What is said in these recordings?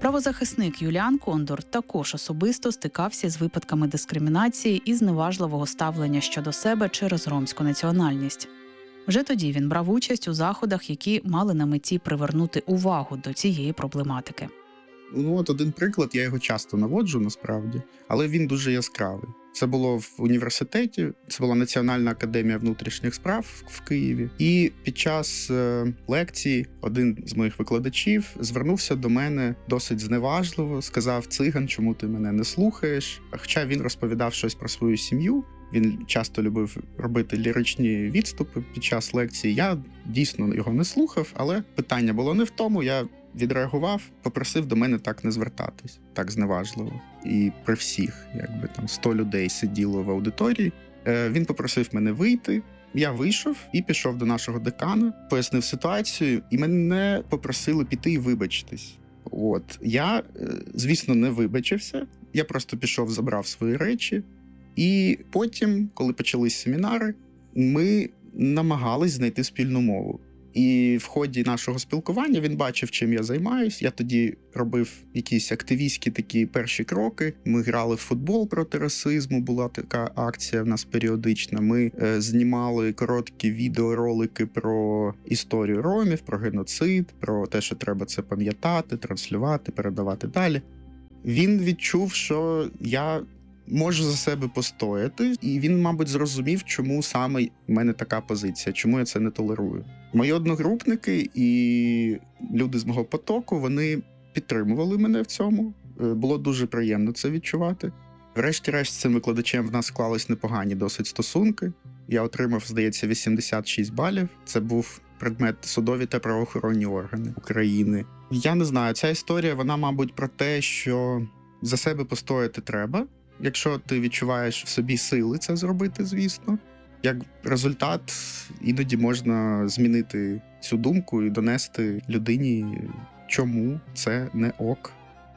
Правозахисник Юліан Кондор також особисто стикався з випадками дискримінації і зневажливого ставлення щодо себе через ромську національність. Вже тоді він брав участь у заходах, які мали на меті привернути увагу до цієї проблематики. От один приклад, я його часто наводжу насправді, але він дуже яскравий. Це було в університеті, це була Національна академія внутрішніх справ в Києві. І під час лекції один з моїх викладачів звернувся до мене досить зневажливо, сказав: «Циган, чому ти мене не слухаєш?» Хоча він розповідав щось про свою сім'ю, він часто любив робити ліричні відступи під час лекції. Я дійсно його не слухав, але питання було не в тому. Я відреагував, попросив до мене так не звертатись, так зневажливо. І при всіх, 100 людей сиділо в аудиторії, він попросив мене вийти. Я вийшов і пішов до нашого декана, пояснив ситуацію, і мене попросили піти і вибачитись. Я, звісно, не вибачився, я просто пішов, забрав свої речі. І потім, коли почались семінари, ми намагались знайти спільну мову. І в ході нашого спілкування він бачив, чим я займаюсь. Я тоді робив якісь активістські такі перші кроки. Ми грали в футбол проти расизму, була така акція в нас періодична. Ми знімали короткі відеоролики про історію ромів, про геноцид, про те, що треба це пам'ятати, транслювати, передавати далі. Він відчув, що я можу за себе постояти, і він, мабуть, зрозумів, чому саме в мене така позиція, чому я це не толерую. Мої одногрупники і люди з мого потоку, вони підтримували мене в цьому. Було дуже приємно це відчувати. Врешті-решт, з цим викладачем в нас склались непогані досить стосунки. Я отримав, здається, 86 балів. Це був предмет судові та правоохоронні органи України. Я не знаю, ця історія, вона, мабуть, про те, що за себе постояти треба. Якщо ти відчуваєш в собі сили це зробити, звісно. Як результат, іноді можна змінити цю думку і донести людині, чому це не ок.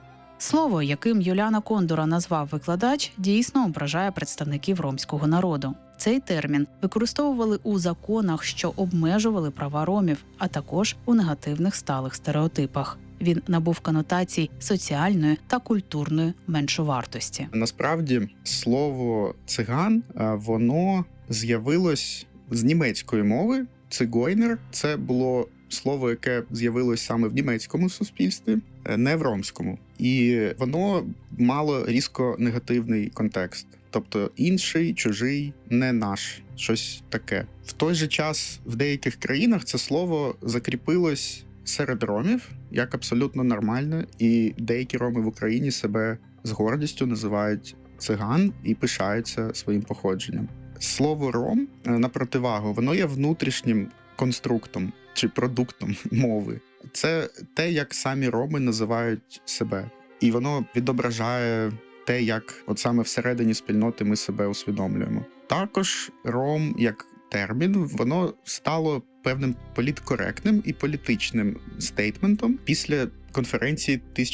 Слово, яким Юліана Кондора назвав викладач, дійсно ображає представників ромського народу. Цей термін використовували у законах, що обмежували права ромів, а також у негативних сталих стереотипах. Він набув конотацій соціальної та культурної меншовартості. Насправді, слово «циган», воно з'явилось з німецької мови. «Цигойнер» – це було слово, яке з'явилось саме в німецькому суспільстві, не в ромському. І воно мало різко негативний контекст. Тобто інший, чужий, не наш, щось таке. В той же час в деяких країнах це слово закріпилось серед ромів як абсолютно нормальне, і деякі роми в Україні себе з гордістю називають циган і пишаються своїм походженням. Слово «ром», на противагу, воно є внутрішнім конструктом чи продуктом мови. Це те, як самі роми називають себе. І воно відображає те, як от саме всередині спільноти ми себе усвідомлюємо. Також ром як термін, воно стало певним політкоректним і політичним стейтментом після конференції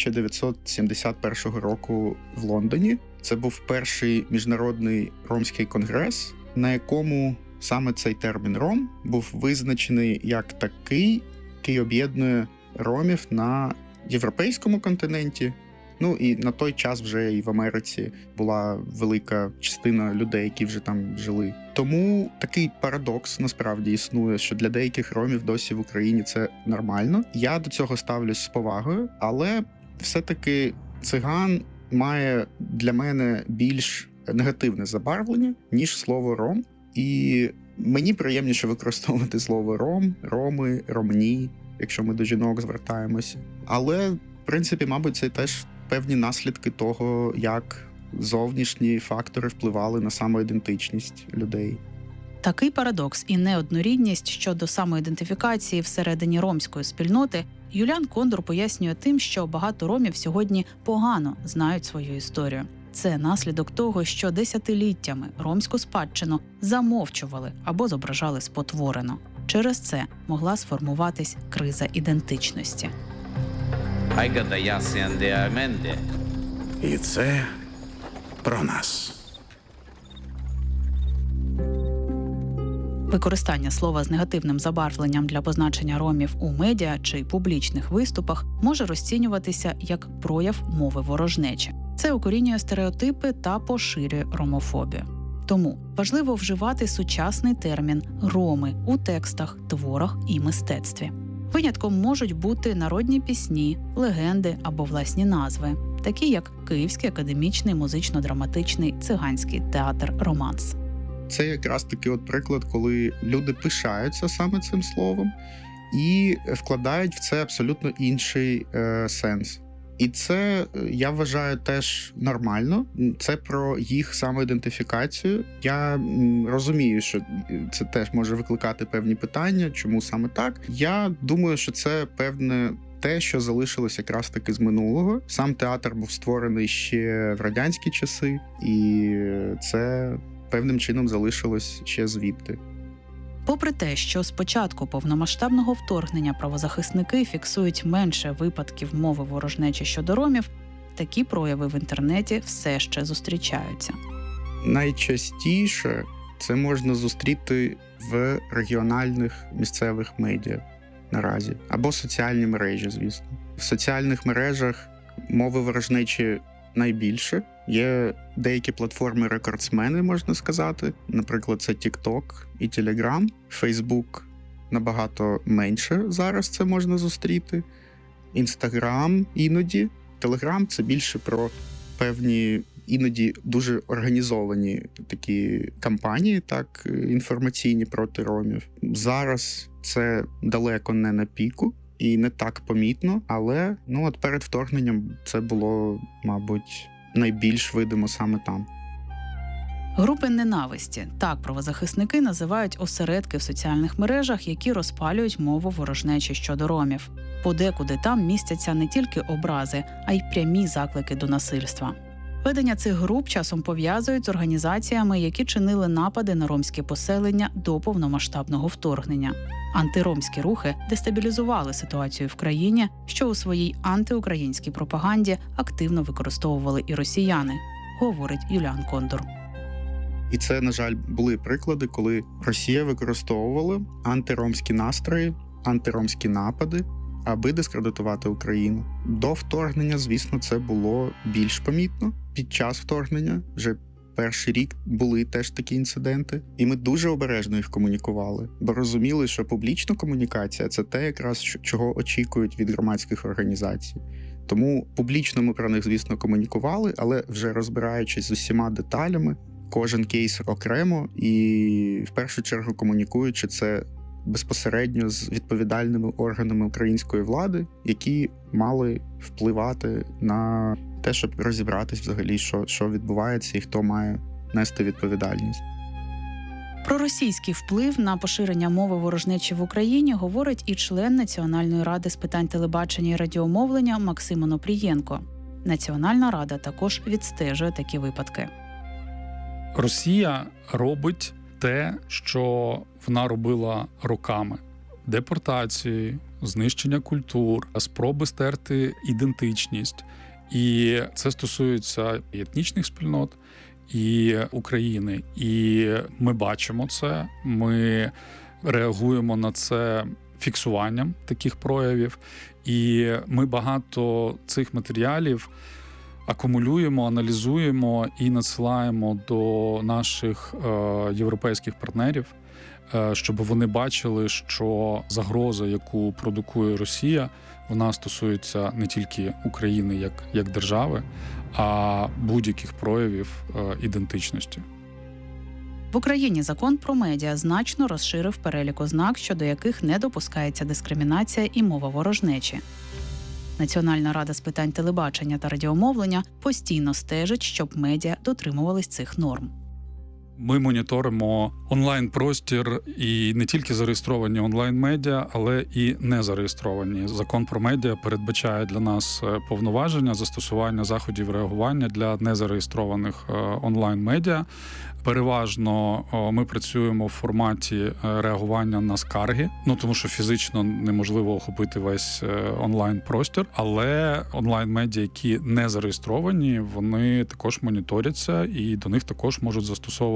1971 року в Лондоні. Це був перший міжнародний ромський конгрес, на якому саме цей термін «ром» був визначений як такий, який об'єднує ромів на європейському континенті. І на той час вже і в Америці була велика частина людей, які вже там жили. Тому такий парадокс насправді існує, що для деяких ромів досі в Україні це нормально. Я до цього ставлюсь з повагою, але все-таки циган має для мене більш негативне забарвлення, ніж слово «ром». І мені приємніше використовувати слово «ром», «роми», «ромні», якщо ми до жінок звертаємося. Але, в принципі, мабуть, це теж певні наслідки того, як зовнішні фактори впливали на самоідентичність людей. Такий парадокс і неоднорідність щодо самоідентифікації всередині ромської спільноти Юліан Кондор пояснює тим, що багато ромів сьогодні погано знають свою історію. Це наслідок того, що десятиліттями ромську спадщину замовчували або зображали спотворено. Через це могла сформуватись криза ідентичності. І це про нас. Використання слова з негативним забарвленням для позначення ромів у медіа чи публічних виступах може розцінюватися як прояв мови ворожнечі. Це укорінює стереотипи та поширює ромофобію. Тому важливо вживати сучасний термін «роми» у текстах, творах і мистецтві. Винятком можуть бути народні пісні, легенди або власні назви, такі як Київський академічний музично-драматичний циганський театр «Романс». Це якраз таки от приклад, коли люди пишаються саме цим словом і вкладають в це абсолютно інший сенс. І це, я вважаю, теж нормально. Це про їх самоідентифікацію. Я розумію, що це теж може викликати певні питання, чому саме так. Я думаю, що це певне те, що залишилось якраз таки з минулого. Сам театр був створений ще в радянські часи, і це певним чином залишилось ще звідти. Попри те, що з початку повномасштабного вторгнення правозахисники фіксують менше випадків мови ворожнечі щодо ромів, такі прояви в інтернеті все ще зустрічаються. Найчастіше це можна зустріти в регіональних місцевих медіа наразі, або соціальні мережі, звісно. В соціальних мережах мови ворожнечі найбільше. Є деякі платформи-рекордсмени, можна сказати. Наприклад, це TikTok і Telegram. Facebook набагато менше зараз це можна зустріти. Instagram іноді. Telegram – це більше про певні, іноді дуже організовані такі кампанії, так, інформаційні проти ромів. Зараз це далеко не на піку і не так помітно, але от перед вторгненням це було, мабуть, найбільш видимо саме там. Групи ненависті. Так правозахисники називають осередки в соціальних мережах, які розпалюють мову ворожнечі щодо ромів. Подекуди там містяться не тільки образи, а й прямі заклики до насильства. Ведення цих груп часом пов'язують з організаціями, які чинили напади на ромське поселення до повномасштабного вторгнення. Антиромські рухи дестабілізували ситуацію в країні, що у своїй антиукраїнській пропаганді активно використовували і росіяни, говорить Юліан Кондор. І це, на жаль, були приклади, коли Росія використовувала антиромські настрої, антиромські напади, аби дискредитувати Україну. До вторгнення, звісно, це було більш помітно. Під час вторгнення, вже перший рік, були теж такі інциденти. І ми дуже обережно їх комунікували, бо розуміли, що публічна комунікація – це те, якраз, чого очікують від громадських організацій. Тому публічно ми про них, звісно, комунікували, але вже розбираючись з усіма деталями, кожен кейс окремо і, в першу чергу, комунікуючи це безпосередньо з відповідальними органами української влади, які мали впливати на те, щоб розібратись взагалі, що відбувається і хто має нести відповідальність. Про російський вплив на поширення мови ворожнечі в Україні говорить і член Національної ради з питань телебачення і радіомовлення Максим Онопрієнко. Національна рада також відстежує такі випадки. Росія робить те, що вона робила роками. Депортації, знищення культур, спроби стерти ідентичність. І це стосується і етнічних спільнот, і України. І ми бачимо це, ми реагуємо на це фіксуванням таких проявів. І ми багато цих матеріалів акумулюємо, аналізуємо і надсилаємо до наших європейських партнерів, щоб вони бачили, що загроза, яку продукує Росія, вона стосується не тільки України як держави, а будь-яких проявів ідентичності. В Україні закон про медіа значно розширив перелік ознак, щодо яких не допускається дискримінація і мова ворожнечі. Національна рада з питань телебачення та радіомовлення постійно стежить, щоб медіа дотримувались цих норм. Ми моніторимо онлайн-простір і не тільки зареєстровані онлайн-медіа, але і не зареєстровані. Закон про медіа передбачає для нас повноваження застосування заходів реагування для незареєстрованих онлайн-медіа. Переважно ми працюємо в форматі реагування на скарги, тому що фізично неможливо охопити весь онлайн-простір, але онлайн-медіа, які не зареєстровані, вони також моніторяться і до них також можуть застосовувати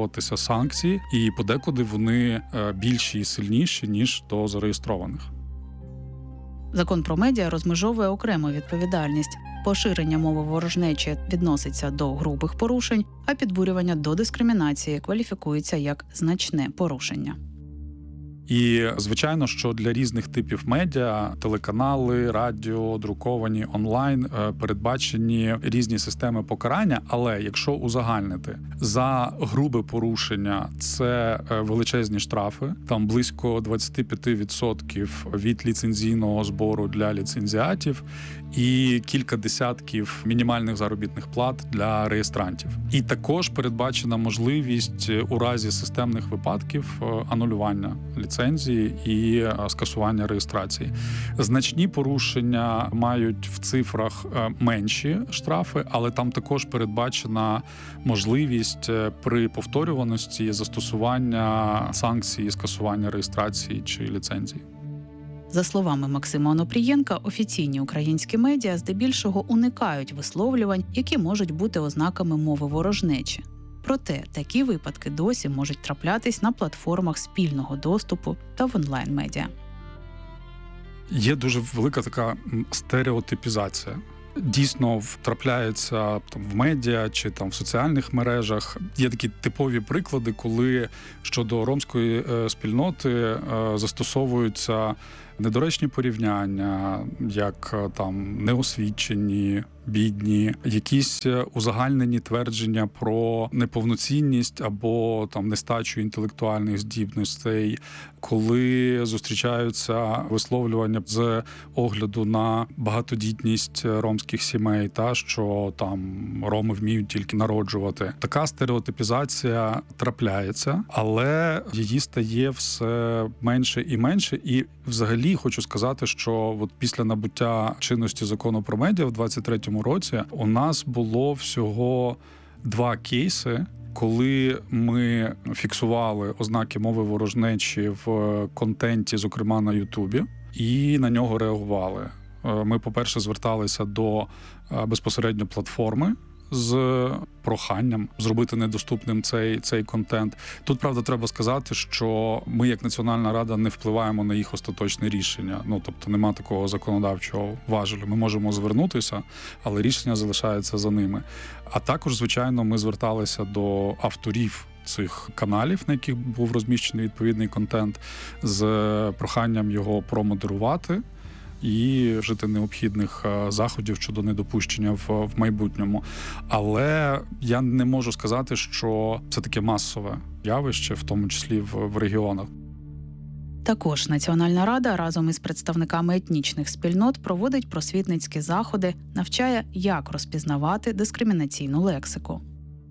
застосовуватися санкції, і подекуди вони більші і сильніші, ніж до зареєстрованих. Закон про медіа розмежовує окрему відповідальність. Поширення мови ворожнечі відноситься до грубих порушень, а підбурювання до дискримінації кваліфікується як значне порушення. І, звичайно, що для різних типів медіа, телеканали, радіо, друковані, онлайн, передбачені різні системи покарання, але якщо узагальнити, за грубе порушення це величезні штрафи, там близько 25% від ліцензійного збору для ліцензіатів і кілька десятків мінімальних заробітних плат для реєстрантів. І також передбачена можливість у разі системних випадків анулювання ліцензії і скасування реєстрації. Значні порушення мають в цифрах менші штрафи, але там також передбачена можливість при повторюваності застосування санкцій, скасування реєстрації чи ліцензії. За словами Максима Онопрієнка, офіційні українські медіа здебільшого уникають висловлювань, які можуть бути ознаками мови ворожнечі. Проте такі випадки досі можуть траплятись на платформах спільного доступу та в онлайн-медіа. Є дуже велика така стереотипізація. Дійсно, трапляється в медіа чи в соціальних мережах. Є такі типові приклади, коли щодо ромської спільноти застосовуються недоречні порівняння, як неосвічені, бідні, якісь узагальнені твердження про неповноцінність або нестачу інтелектуальних здібностей, коли зустрічаються висловлювання з огляду на багатодітність ромських сімей, що роми вміють тільки народжувати. Така стереотипізація трапляється, але її стає все менше і менше. І взагалі хочу сказати, що після набуття чинності закону про медіа в 23-му році у нас було всього 2 кейси, коли ми фіксували ознаки мови ворожнечі в контенті, зокрема на Ютубі, і на нього реагували. Ми, по-перше, зверталися до безпосередньо платформи з проханням зробити недоступним цей контент. Тут, правда, треба сказати, що ми, як Національна рада, не впливаємо на їх остаточне рішення. Тобто нема такого законодавчого важелю. Ми можемо звернутися, але рішення залишається за ними. А також, звичайно, ми зверталися до авторів цих каналів, на яких був розміщений відповідний контент, з проханням його промодерувати і вжити необхідних заходів щодо недопущення в майбутньому. Але я не можу сказати, що це таке масове явище, в тому числі в регіонах. Також Національна рада разом із представниками етнічних спільнот проводить просвітницькі заходи, навчає, як розпізнавати дискримінаційну лексику.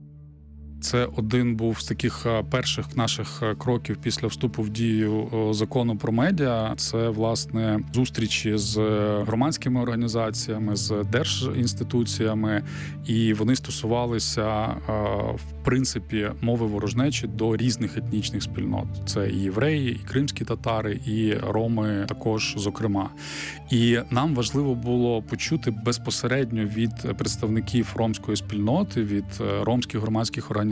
Це один був з таких перших наших кроків після вступу в дію закону про медіа. Це, власне, зустрічі з громадськими організаціями, з держінституціями, і вони стосувалися, в принципі, мови ворожнечі до різних етнічних спільнот. Це і євреї, і кримські татари, і роми також, зокрема. І нам важливо було почути безпосередньо від представників ромської спільноти, від ромських громадських організацій,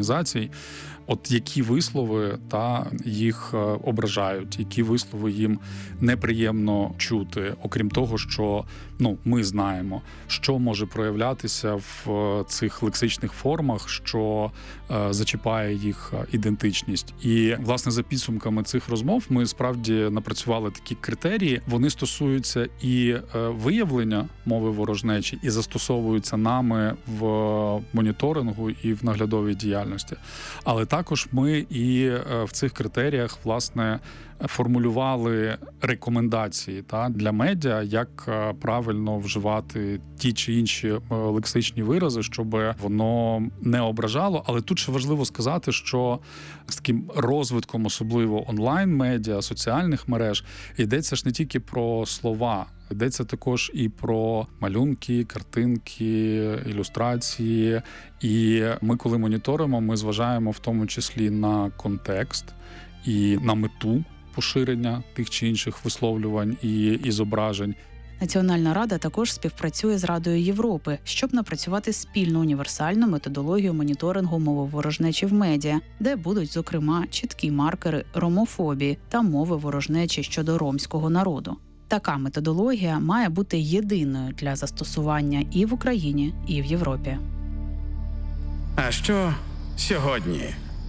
які вислови їх ображають, які вислови їм неприємно чути. Окрім того, що ми знаємо, що може проявлятися в цих лексичних формах, що зачіпає їх ідентичність. І, власне, за підсумками цих розмов ми справді напрацювали такі критерії. Вони стосуються і виявлення мови ворожнечі, і застосовуються нами в моніторингу і в наглядовій діяльності. Але також ми і в цих критеріях, власне, формулювали рекомендації для медіа, як правильно вживати ті чи інші лексичні вирази, щоб воно не ображало. Але тут ще важливо сказати, що з таким розвитком, особливо онлайн-медіа, соціальних мереж, йдеться ж не тільки про слова, йдеться також і про малюнки, картинки, ілюстрації. І ми, коли моніторимо, ми зважаємо в тому числі на контекст і на мету поширення тих чи інших висловлювань і зображень. Національна рада також співпрацює з Радою Європи, щоб напрацювати спільну універсальну методологію моніторингу мови ворожнечі в медіа, де будуть, зокрема, чіткі маркери ромофобії та мови ворожнечі щодо ромського народу. Така методологія має бути єдиною для застосування і в Україні, і в Європі. А що сьогодні?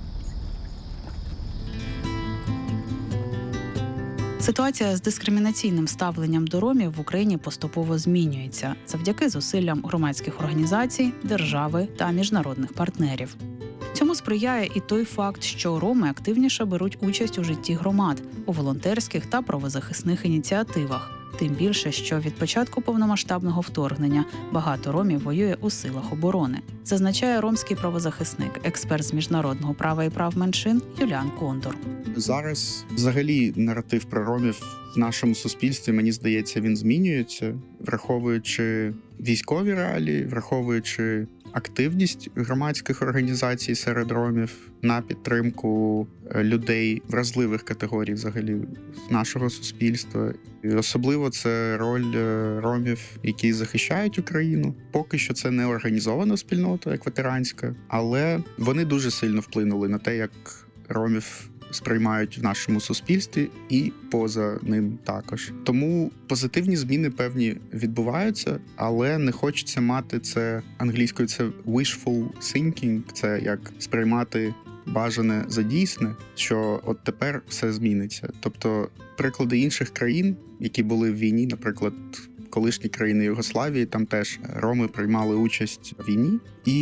Ситуація з дискримінаційним ставленням до ромів в Україні поступово змінюється завдяки зусиллям громадських організацій, держави та міжнародних партнерів. Цьому сприяє і той факт, що роми активніше беруть участь у житті громад, у волонтерських та правозахисних ініціативах. Тим більше, що від початку повномасштабного вторгнення багато ромів воює у силах оборони, зазначає ромський правозахисник, експерт з міжнародного права і прав меншин Юліан Кондор. Зараз взагалі наратив про ромів в нашому суспільстві, мені здається, він змінюється, враховуючи військові реалії, враховуючи активність громадських організацій серед ромів на підтримку людей вразливих категорій взагалі нашого суспільства. І особливо це роль ромів, які захищають Україну. Поки що це не організована спільнота, як ветеранська, але вони дуже сильно вплинули на те, як ромів сприймають в нашому суспільстві і поза ним також. Тому позитивні зміни певні відбуваються, але не хочеться мати це англійською, це wishful thinking, це як сприймати бажане за дійсне, що от тепер все зміниться. Тобто приклади інших країн, які були в війні, наприклад, колишні країни Югославії, там теж роми приймали участь в війні,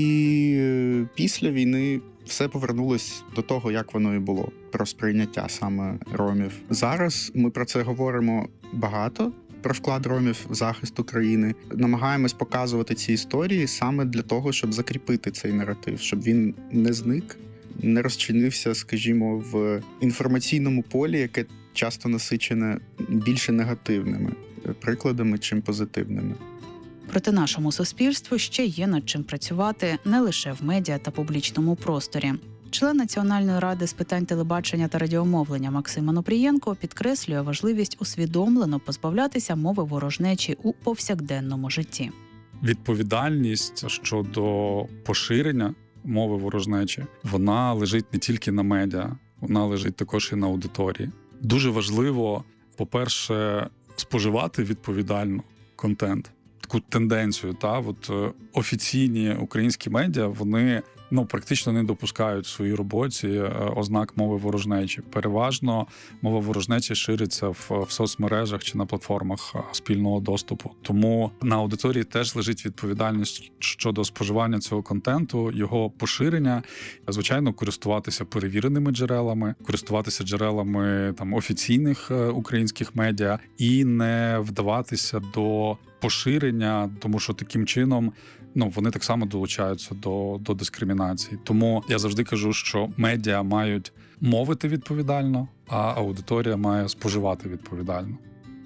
і після війни все повернулось до того, як воно і було, про сприйняття саме ромів. Зараз ми про це говоримо багато, про вклад ромів в захист України. Намагаємось показувати ці історії саме для того, щоб закріпити цей наратив, щоб він не зник, не розчинився, скажімо, в інформаційному полі, яке часто насичене більше негативними прикладами, чим позитивними. Проте нашому суспільству ще є над чим працювати не лише в медіа та публічному просторі. Член Національної ради з питань телебачення та радіомовлення Максим Онопрієнко підкреслює важливість усвідомлено позбавлятися мови ворожнечі у повсякденному житті. Відповідальність щодо поширення мови ворожнечі, вона лежить не тільки на медіа, вона лежить також і на аудиторії. Дуже важливо, по-перше, споживати відповідально контент. Таку тенденцію, офіційні українські медіа, вони практично не допускають в своїй роботі ознак мови ворожнечі. Переважно мова ворожнечі шириться в соцмережах чи на платформах спільного доступу. Тому на аудиторії теж лежить відповідальність щодо споживання цього контенту, його поширення. Звичайно, користуватися перевіреними джерелами, користуватися джерелами офіційних українських медіа і не вдаватися до поширення, тому що таким чином вони так само долучаються до дискримінації. Тому я завжди кажу, що медіа мають мовити відповідально, а аудиторія має споживати відповідально.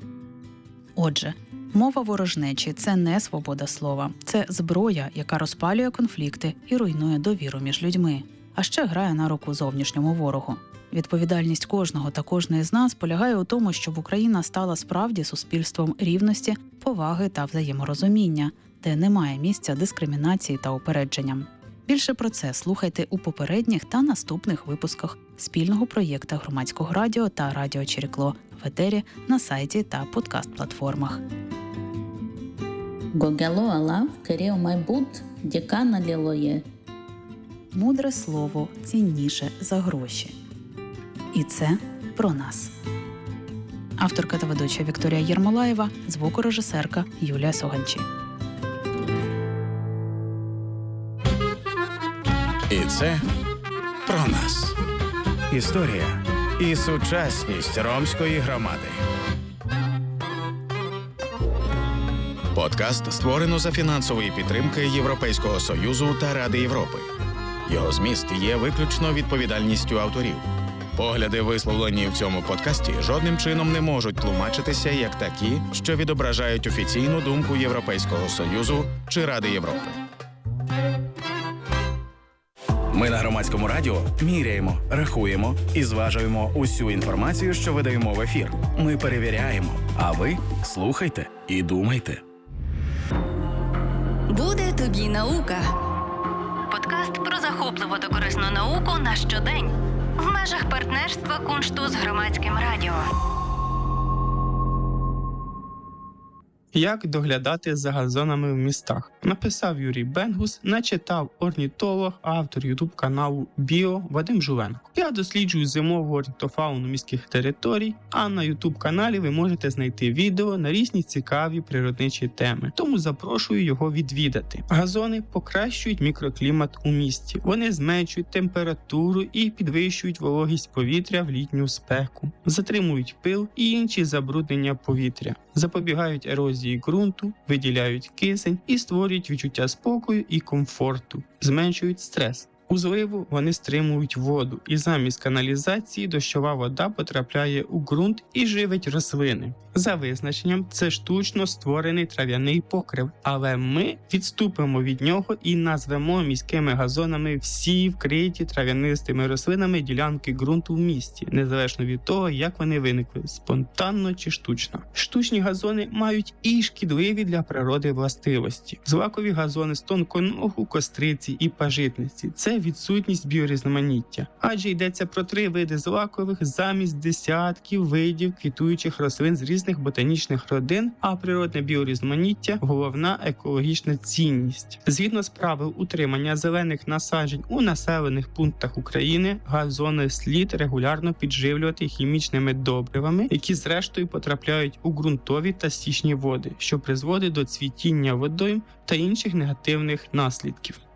Отже, мова ворожнечі – це не свобода слова. Це зброя, яка розпалює конфлікти і руйнує довіру між людьми. А ще грає на руку зовнішньому ворогу. Відповідальність кожного та кожної з нас полягає у тому, щоб Україна стала справді суспільством рівності, поваги та взаєморозуміння, де немає місця дискримінації та упередженням. Більше про це слухайте у попередніх та наступних випусках спільного проєкту Громадського радіо та Радіо Чирікло в етері, на сайті та подкаст-платформах. Гогело алав керів майбут дікана лілоє. Мудре слово цінніше за гроші. І це про нас. Авторка та ведуча Вікторія Єрмолаєва, звукорежисерка Юлія Соганчі. І це про нас. Історія і сучасність ромської громади. Подкаст створено за фінансової підтримки Європейського Союзу та Ради Європи. Його зміст є виключно відповідальністю авторів. Погляди, висловлені в цьому подкасті, жодним чином не можуть тлумачитися як такі, що відображають офіційну думку Європейського Союзу чи Ради Європи. Ми на Громадському радіо міряємо, рахуємо і зважуємо усю інформацію, що видаємо в ефір. Ми перевіряємо, а ви слухайте і думайте. Буде тобі наука. Подкаст про захопливу та корисну науку на щодень. В межах партнерства Куншту з Громадським радіо. Як доглядати за газонами в містах? Написав Юрій Бенгус, начитав орнітолог, автор ютуб-каналу Біо Вадим Жувенко. Я досліджую зимову орнітофауну міських територій, а на ютуб-каналі ви можете знайти відео на різні цікаві природничі теми. Тому запрошую його відвідати. Газони покращують мікроклімат у місті. Вони зменшують температуру і підвищують вологість повітря в літню спеку, затримують пил і інші забруднення повітря, запобігають ерозії ґрунту, виділяють кисень і створюють відчуття спокою і комфорту, зменшують стрес. У зливу вони стримують воду, і замість каналізації дощова вода потрапляє у ґрунт і живить рослини. За визначенням, це штучно створений трав'яний покрив, але ми відступимо від нього і назвемо міськими газонами всі вкриті трав'янистими рослинами ділянки ґрунту в місті, незалежно від того, як вони виникли – спонтанно чи штучно. Штучні газони мають і шкідливі для природи властивості. Злакові газони з тонконогу, костриці і пажитниці – це відсутність біорізноманіття, адже йдеться про 3 види злакових замість десятків видів квітуючих рослин з різних ботанічних родин, а природне біорізноманіття – головна екологічна цінність. Згідно з правил утримання зелених насаджень у населених пунктах України, газони слід регулярно підживлювати хімічними добривами, які зрештою потрапляють у ґрунтові та стічні води, що призводить до цвітіння водойм та інших негативних наслідків.